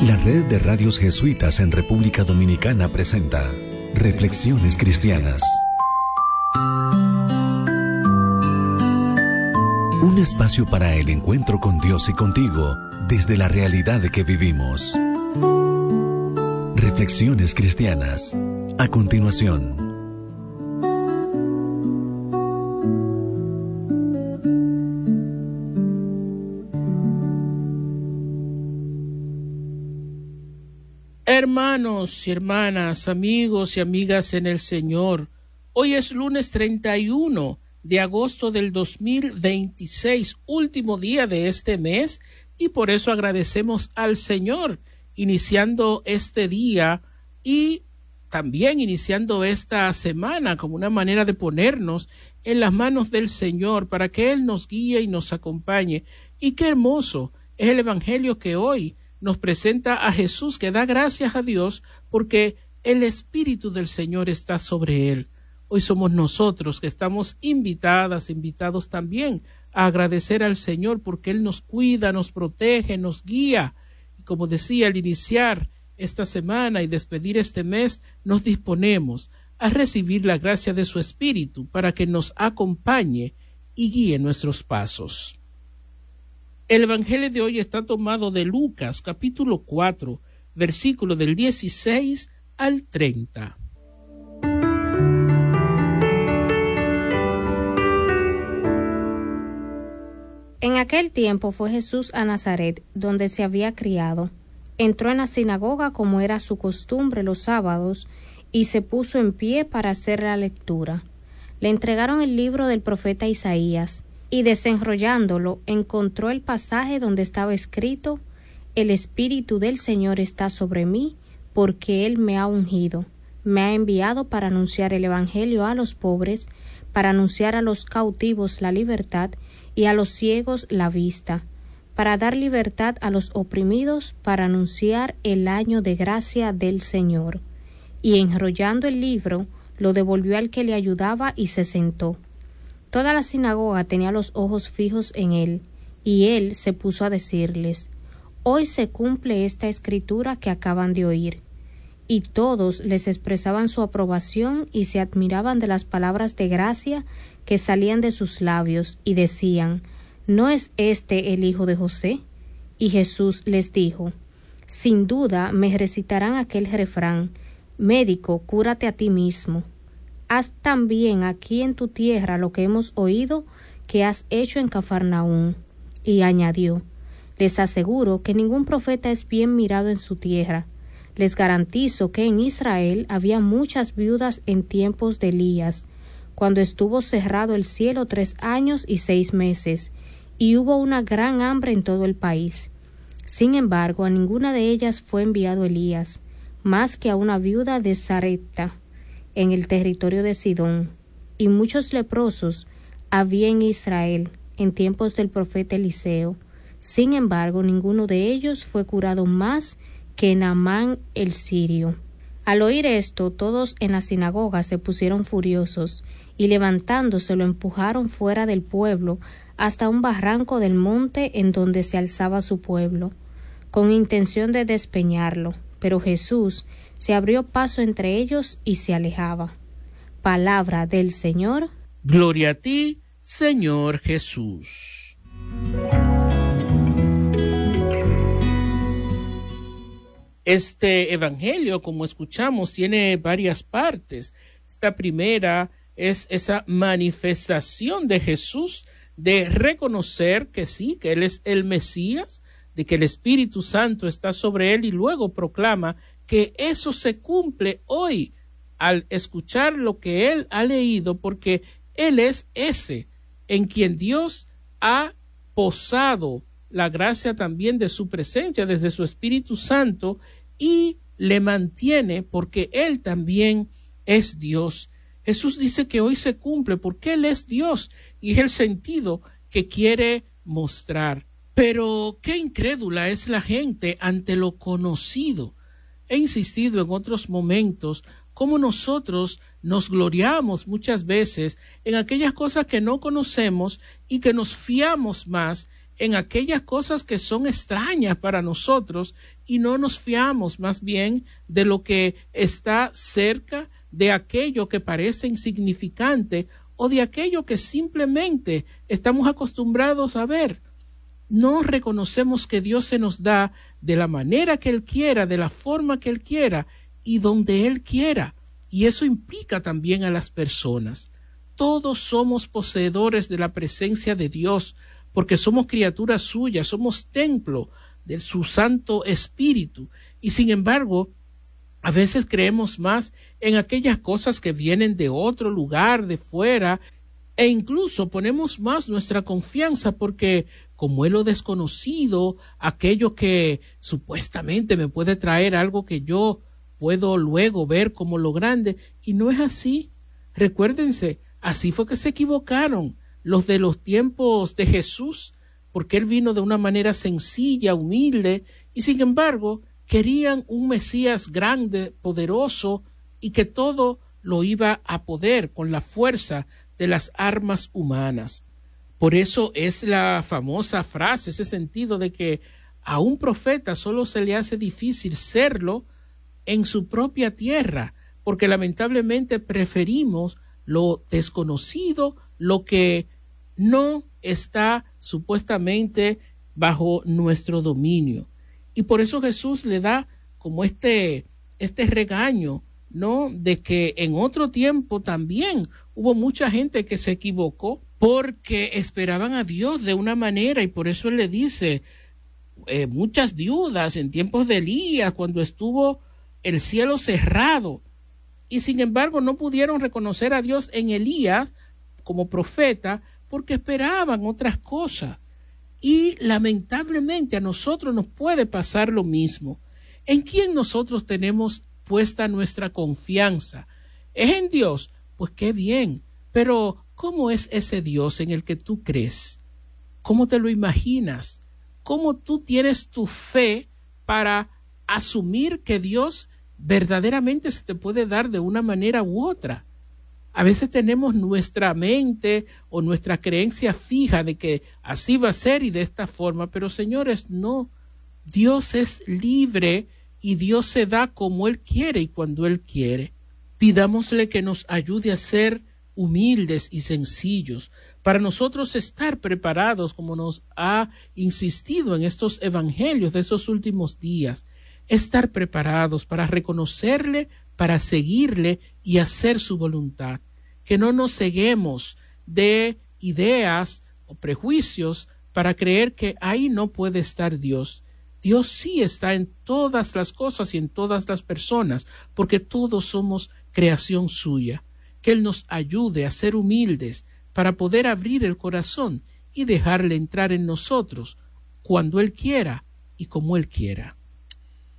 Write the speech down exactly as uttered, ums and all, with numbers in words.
La red de radios jesuitas en República Dominicana presenta Reflexiones Cristianas. Un espacio para el encuentro con Dios y contigo desde la realidad de que vivimos. Reflexiones Cristianas. A continuación. Hermanos y hermanas, amigos y amigas en el Señor, hoy es lunes treinta y uno de agosto del dos mil veintiséis, último día de este mes, y por eso agradecemos al Señor iniciando este día y también iniciando esta semana como una manera de ponernos en las manos del Señor para que Él nos guíe y nos acompañe. Y qué hermoso es el Evangelio que hoy nos presenta a Jesús, que da gracias a Dios porque el Espíritu del Señor está sobre él. Hoy somos nosotros que estamos invitadas, invitados también a agradecer al Señor porque Él nos cuida, nos protege, nos guía. Y como decía, al iniciar esta semana y despedir este mes, nos disponemos a recibir la gracia de su Espíritu para que nos acompañe y guíe nuestros pasos. El Evangelio de hoy está tomado de Lucas, capítulo cuatro, versículo del dieciséis al treinta. En aquel tiempo fue Jesús a Nazaret, donde se había criado. Entró en la sinagoga como era su costumbre los sábados, y se puso en pie para hacer la lectura. Le entregaron el libro del profeta Isaías, y desenrollándolo encontró el pasaje donde estaba escrito: El Espíritu del Señor está sobre mí, porque Él me ha ungido, me ha enviado para anunciar el Evangelio a los pobres, para anunciar a los cautivos la libertad y a los ciegos la vista, para dar libertad a los oprimidos, para anunciar el año de gracia del Señor. Y enrollando el libro, lo devolvió al que le ayudaba y se sentó. Toda la sinagoga tenía los ojos fijos en él, y él se puso a decirles: Hoy se cumple esta escritura que acaban de oír. Y todos les expresaban su aprobación y se admiraban de las palabras de gracia que salían de sus labios, y decían: ¿No es este el hijo de José? Y Jesús les dijo: Sin duda me recitarán aquel refrán: Médico, cúrate a ti mismo. Haz también aquí en tu tierra lo que hemos oído que has hecho en Cafarnaúm. Y añadió: Les aseguro que ningún profeta es bien mirado en su tierra. Les garantizo que en Israel había muchas viudas en tiempos de Elías, cuando estuvo cerrado el cielo tres años y seis meses, y hubo una gran hambre en todo el país. Sin embargo, a ninguna de ellas fue enviado Elías, más que a una viuda de Sarepta, en el territorio de Sidón, y muchos leprosos había en Israel en tiempos del profeta Eliseo. Sin embargo, ninguno de ellos fue curado más que Naamán el sirio. Al oír esto, todos en la sinagoga se pusieron furiosos, y levantándose lo empujaron fuera del pueblo hasta un barranco del monte en donde se alzaba su pueblo, con intención de despeñarlo. Pero Jesús se abrió paso entre ellos y se alejaba. Palabra del Señor. Gloria a ti, Señor Jesús. Este evangelio, como escuchamos, tiene varias partes. Esta primera es esa manifestación de Jesús de reconocer que sí, que Él es el Mesías, de que el Espíritu Santo está sobre Él, y luego proclama que eso se cumple hoy al escuchar lo que Él ha leído, porque Él es ese en quien Dios ha posado la gracia también de su presencia desde su Espíritu Santo, y le mantiene porque Él también es Dios. Jesús dice que hoy se cumple porque Él es Dios, y es el sentido que quiere mostrar. Pero qué incrédula es la gente ante lo conocido. He insistido en otros momentos cómo nosotros nos gloriamos muchas veces en aquellas cosas que no conocemos y que nos fiamos más en aquellas cosas que son extrañas para nosotros y no nos fiamos más bien de lo que está cerca, de aquello que parece insignificante o de aquello que simplemente estamos acostumbrados a ver. No reconocemos que Dios se nos da de la manera que Él quiera, de la forma que Él quiera y donde Él quiera. Y eso implica también a las personas. Todos somos poseedores de la presencia de Dios, porque somos criaturas suyas, somos templo de su Santo Espíritu. Y sin embargo, a veces creemos más en aquellas cosas que vienen de otro lugar, de fuera, e incluso ponemos más nuestra confianza porque como es lo desconocido, aquello que supuestamente me puede traer algo que yo puedo luego ver como lo grande, y no es así. Recuérdense, así fue que se equivocaron los de los tiempos de Jesús, porque Él vino de una manera sencilla, humilde, y sin embargo querían un Mesías grande, poderoso, y que todo lo iba a poder con la fuerza de las armas humanas. Por eso es la famosa frase, ese sentido de que a un profeta solo se le hace difícil serlo en su propia tierra, porque lamentablemente preferimos lo desconocido, lo que no está supuestamente bajo nuestro dominio. Y por eso Jesús le da como este, este regaño, ¿no? De que en otro tiempo también hubo mucha gente que se equivocó porque esperaban a Dios de una manera, y por eso Él le dice, eh, muchas viudas en tiempos de Elías, cuando estuvo el cielo cerrado, y sin embargo no pudieron reconocer a Dios en Elías como profeta porque esperaban otras cosas. Y lamentablemente a nosotros nos puede pasar lo mismo. ¿En quién nosotros tenemos puesta nuestra confianza? ¿Es en Dios? Pues qué bien, pero ¿cómo es ese Dios en el que tú crees? ¿Cómo te lo imaginas? ¿Cómo tú tienes tu fe para asumir que Dios verdaderamente se te puede dar de una manera u otra? A veces tenemos nuestra mente o nuestra creencia fija de que así va a ser y de esta forma, pero señores, no. Dios es libre y Dios se da como Él quiere y cuando Él quiere. Pidámosle que nos ayude a ser humildes y sencillos para nosotros estar preparados, como nos ha insistido en estos evangelios de esos últimos días, estar preparados para reconocerle, para seguirle y hacer su voluntad. Que no nos ceguemos de ideas o prejuicios para creer que ahí no puede estar Dios. Dios sí está en todas las cosas y en todas las personas, porque todos somos creación suya. Que Él nos ayude a ser humildes para poder abrir el corazón y dejarle entrar en nosotros cuando Él quiera y como Él quiera.